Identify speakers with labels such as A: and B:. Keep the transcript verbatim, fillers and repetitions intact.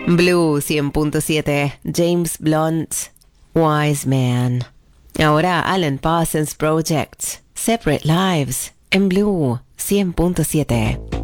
A: Blue cien punto siete, James Blunt, Wise Man. Ahora Alan Parsons Project, Separate Lives, en Blue cien punto siete.